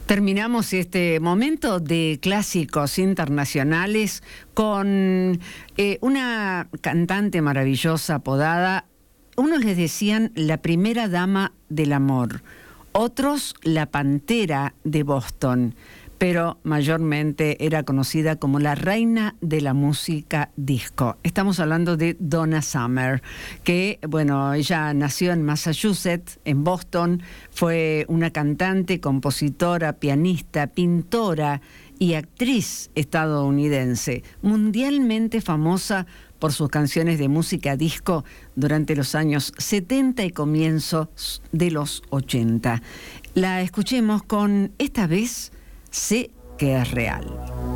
Terminamos este momento de clásicos internacionales con una cantante maravillosa apodada, unos les decían la primera dama del amor, otros la pantera de Boston, pero mayormente era conocida como la reina de la música disco. Estamos hablando de Donna Summer, que, bueno, ella nació en Massachusetts, en Boston, fue una cantante, compositora, pianista, pintora y actriz estadounidense, mundialmente famosa por sus canciones de música disco durante los años 70 y comienzos de los 80. La escuchemos con Esta vez sé que es real.